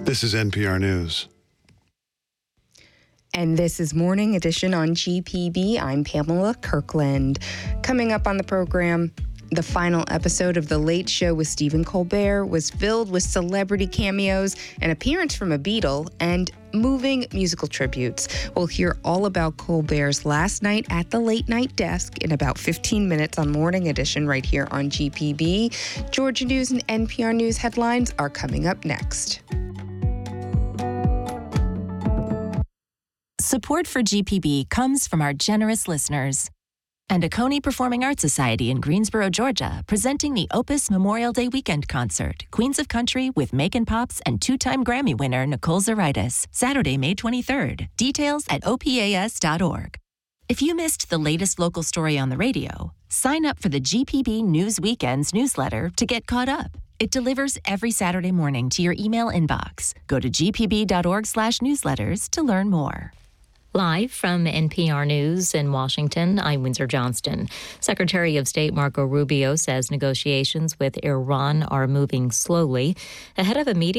This is NPR News. And this is Morning Edition on GPB. I'm Pamela Kirkland. Coming up on the program, the final episode of The Late Show with Stephen Colbert was filled with celebrity cameos, an appearance from a Beatle, and moving musical tributes. We'll hear all about Colbert's last night at the late night desk in about 15 minutes on Morning Edition right here on GPB. Georgia News and NPR News headlines are coming up next. Support for GPB comes from our generous listeners. And Oconee Performing Arts Society in Greensboro, Georgia, presenting the Opus Memorial Day Weekend Concert, Queens of Country with Megan Pops and two-time Grammy winner Nicole Zaritis, Saturday, May 23rd. Details at opas.org. If you missed the latest local story on the radio, sign up for the GPB News Weekends newsletter to get caught up. It delivers every Saturday morning to your email inbox. Go to gpb.org/newsletters to learn more. Live from NPR News in Washington, I'm Windsor Johnston. Secretary of State Marco Rubio says negotiations with Iran are moving slowly ahead of a meeting